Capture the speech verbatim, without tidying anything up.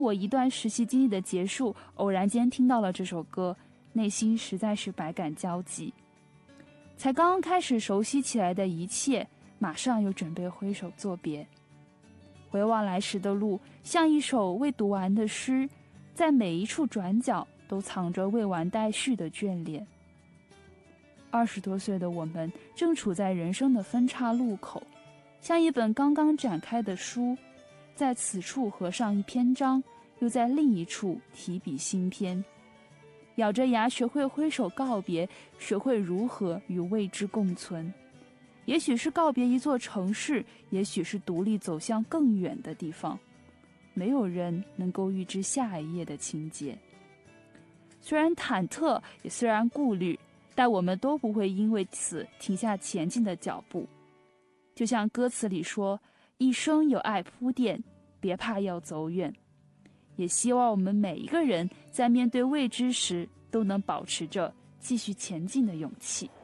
我一段实习经历的结束，偶然间听到了这首歌，内心实在是百感交集。才刚刚开始熟悉起来的一切，马上又准备挥手作别。回望来时的路，像一首未读完的诗，在每一处转角都藏着未完待续的眷恋。二十多岁的我们正处在人生的分岔路口，像一本刚刚展开的书，在此处合上一篇章，又在另一处提笔新篇。咬着牙学会挥手告别，学会如何与未知共存。也许是告别一座城市，也许是独立走向更远的地方。没有人能够预知下一页的情节。虽然忐忑，也虽然顾虑，但我们都不会因为此停下前进的脚步。就像歌词里说，一生有爱铺垫，别怕要走远。也希望我们每一个人在面对未知时，都能保持着继续前进的勇气。